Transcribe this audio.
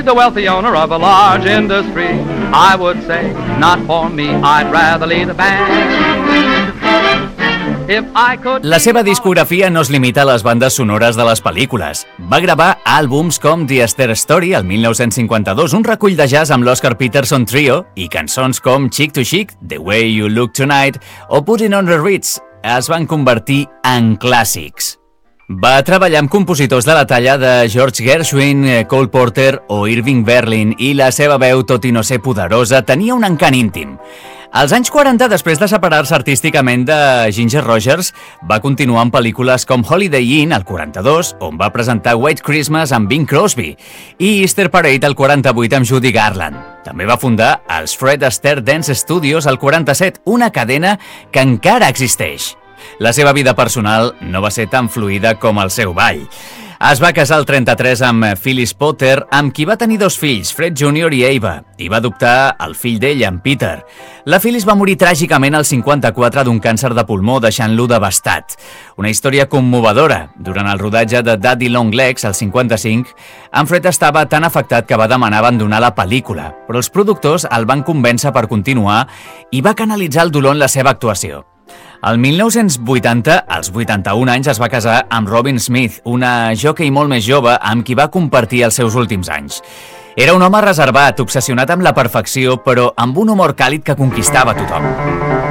The wealthy owner of a large industry, I would say, not for me, I'd rather lead the band. If I could... La seva discografia no es limita a les bandes sonores de les pel·lícules. Va gravar àlbums com The Esther Story, el 1952, un recull de jazz amb l'Oscar Peterson Trio, i cançons com Chick to Chick, The Way You Look Tonight o Putting on the Ritz es van convertir en clàssics. Va treballar amb compositors de la talla de George Gershwin, Cole Porter o Irving Berlin i la seva veu, tot i no ser poderosa, tenia un encant íntim. Als anys 40, després de separar-se artísticament de Ginger Rogers, va continuar en pel·lícules com Holiday Inn, al 42, on va presentar White Christmas amb Bing Crosby, i Easter Parade, al 48, amb Judy Garland. També va fundar els Fred Astaire Dance Studios, al 47, una cadena que encara existeix. La seva vida personal no va ser tan fluida com el seu ball. Es va casar al 33 amb Phyllis Potter, amb qui va tenir 2 fills, Fred Jr. i Ava, i va adoptar el fill d'ella, en Peter. La Phyllis va morir tràgicament al 54 d'un càncer de pulmó, deixant-lo devastat. Una història commovedora. Durant el rodatge de Daddy Long Legs, al 55, en Fred estava tan afectat que va demanar abandonar la pel·lícula, però els productors el van convèncer per continuar i va canalitzar el dolor en la seva actuació. El 1980, als 81 anys, es va casar amb Robin Smith, una jockey molt més jove amb qui va compartir els seus últims anys. Era un home reservat, obsessionat amb la perfecció, però amb un humor càlid que conquistava tothom.